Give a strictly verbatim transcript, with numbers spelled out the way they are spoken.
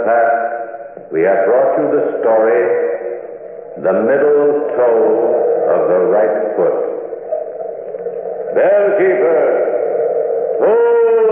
past, we have brought you the story, The Middle Toe of the Right Foot. Bellkeeper!